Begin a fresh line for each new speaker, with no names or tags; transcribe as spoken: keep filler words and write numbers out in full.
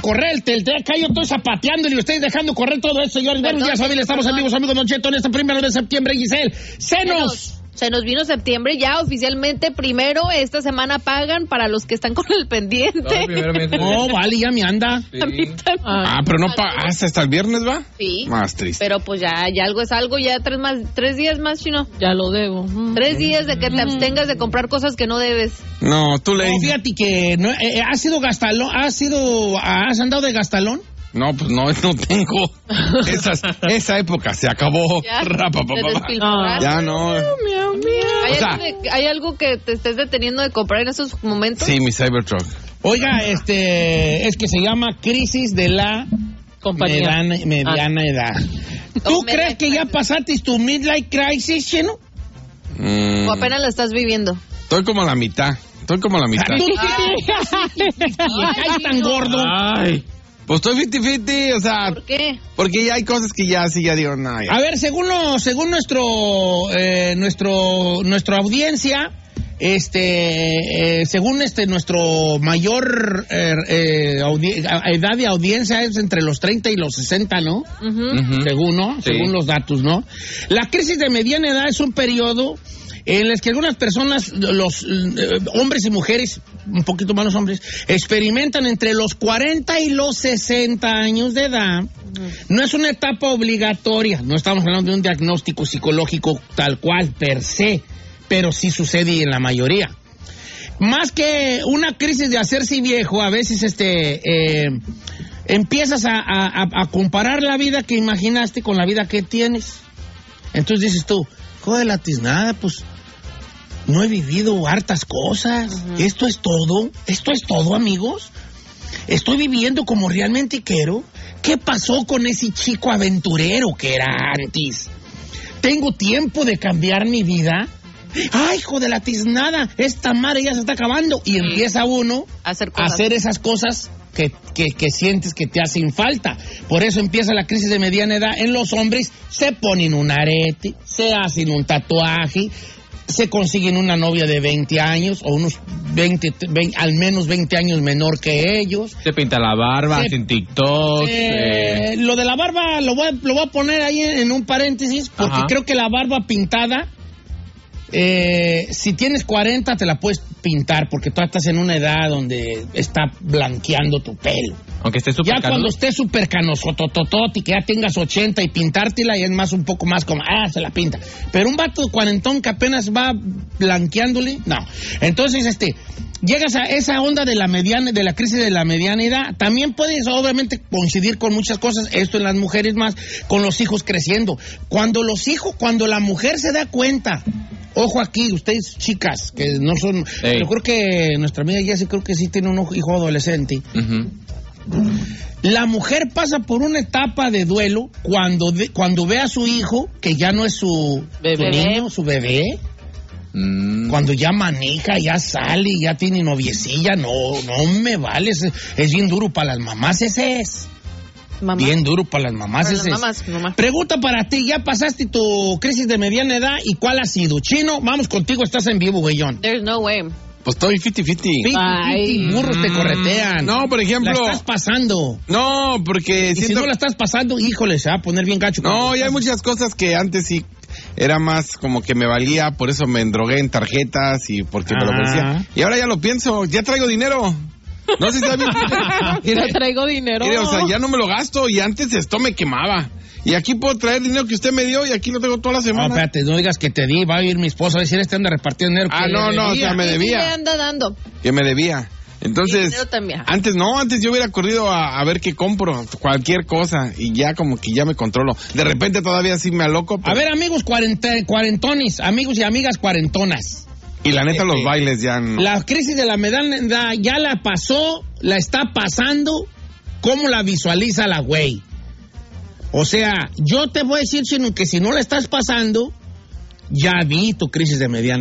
correr, el, el, acá yo estoy zapateándole y ustedes dejando correr todo eso, señores. Buenos días, familia, estamos amigos, amigos Don Cheto, en este primero de septiembre, Giselle. ¡Senos!
Se nos vino septiembre ya oficialmente. Primero, esta semana pagan para los que están con el pendiente.
No, vale, ya me anda.
Sí. Ah, pero no pagas hasta, hasta el viernes, ¿va?
Sí.
Más triste.
Pero pues ya, ya algo es algo, ya tres más, tres días más, Chino.
Ya lo debo.
Tres días de que te abstengas de comprar cosas que no debes.
No, tú le...
No, fíjate que no, eh, ¿has sido gastalón? ¿Has sido, has andado de gastalón?
No, pues no, no tengo. Esas, esa época se acabó.
Ya,
Rapa,
te
papá.
despilfarraste.
Ya no.
¿Hay,
O sea,
algo de- ¿Hay algo que te estés deteniendo de comprar en esos momentos?
Sí, mi Cybertruck.
Oiga, este, es que se llama crisis de la
Compañía.
mediana, mediana edad. ¿Tú
Oh,
crees que ya pasaste tu midlife crisis, Chino?
Mm,
¿O apenas la estás viviendo?
estoy como a la mitad. Estoy como a la mitad.
¿Tú caes tan gordo?
Ay. Pues estoy cincuenta-cincuenta, o sea,
¿Por qué?
porque ya hay cosas que ya sí, ya digo, no, ya.
A ver, según lo, según nuestro, eh, nuestro, nuestra audiencia, este, eh, según este nuestro mayor eh, eh, audi- edad de audiencia es entre los treinta y los sesenta, ¿no?
Ujú.
Ujú.
Según, ¿no?
Sí.
Según los datos, ¿no? La crisis de mediana edad es un periodo en el que algunas personas, los eh, hombres y mujeres, un poquito más los hombres, experimentan entre los cuarenta y los sesenta años de edad. No es una etapa obligatoria, no estamos hablando de un diagnóstico psicológico tal cual, per se, pero sí sucede en la mayoría. Más que una crisis de hacerse viejo, a veces este eh, empiezas a, a, a comparar la vida que imaginaste con la vida que tienes. Entonces dices tú, joder, la tiznada, pues no he vivido hartas cosas. Uh-huh. Esto es todo, esto es todo, amigos. Estoy viviendo como realmente quiero. ¿Qué pasó con ese chico aventurero que era antes? ¿Tengo tiempo de cambiar mi vida? ¡Ay, hijo de la tiznada! Esta madre ya se está acabando. Y empieza uno
a hacer,
a hacer esas cosas que, que, que sientes que te hacen falta. Por eso empieza la crisis de mediana edad. En los hombres se ponen un arete, se hacen un tatuaje, se consiguen una novia de veinte años o unos veinte, veinte al menos veinte años menor que ellos.
Se pinta la barba,
Se-
hacen TikTok.
Eh,
eh.
Lo de la barba lo voy a, lo voy a poner ahí en, en un paréntesis porque
Ajá.
creo que la barba pintada, eh, si tienes cuarenta te la puedes pintar porque tú estás en una edad donde está blanqueando tu pelo.
Aunque esté súper
Ya
canoso.
cuando estés súper canoso, tototot, y que ya tengas ochenta y pintártela, y es más un poco más como, ah, se la pinta. Pero un vato cuarentón que apenas va blanqueándole, no. Entonces, este, llegas a esa onda de la mediana, de la crisis de la mediana edad. También puedes, obviamente, coincidir con muchas cosas, esto en las mujeres más, con los hijos creciendo. Cuando los hijos, cuando la mujer se da cuenta, ojo aquí, ustedes chicas, que no son,
Ey.
yo creo que nuestra amiga Jessie creo que sí tiene un hijo adolescente.
Ujú.
La mujer pasa por una etapa de duelo cuando, de, cuando ve a su hijo, que ya no es su,
Bebé.
su niño, su bebé,
Mm.
cuando ya maneja, ya sale, ya tiene noviecilla, no, no me vale, es, es bien duro para las mamás, ese es.
Mamá.
Bien duro para las mamás,
Para
ese
las
es.
mamás, mamá.
Pregunta para ti, ¿ya pasaste tu crisis de mediana edad y cuál ha sido? Chino, vamos contigo, estás en vivo, güeyón.
There's no way.
Pues estoy cincuenta-cincuenta.
Ay.
Burros te corretean.
No, por ejemplo...
La estás pasando.
No, porque
Y si
siento...
no la estás pasando, híjole, se va a poner bien gacho.
No, ya hay muchas cosas que antes sí era más como que me valía, por eso me endrogué en tarjetas y porque me lo
Ah.
merecía. Y ahora ya lo pienso, ya traigo dinero. No sé si sabes.
No traigo dinero.
Mire, o sea, ya no me lo gasto y antes esto me quemaba. Y aquí puedo traer dinero que usted me dio y aquí lo tengo toda la
No,
semana.
espérate, no digas que te di, va a ir mi esposa a decir, este anda repartiendo dinero.
Ah,
que
no,
le
no, o
debía.
sea, me
¿Y
debía.
qué le anda dando?
Que me debía. Entonces,
dinero también.
antes no, antes yo hubiera corrido a, a ver qué compro, cualquier cosa, y ya como que ya me controlo. De repente todavía sí me aloco.
A
pero-
ver, amigos cuarenta, cuarentones, amigos y amigas cuarentonas.
Y la neta, los bailes ya no.
La crisis de la mediana edad ya la pasó, la está pasando, ¿cómo la visualiza la güey? O sea, yo te voy a decir, Chino, que si no la estás pasando, ya vi tu crisis de mediana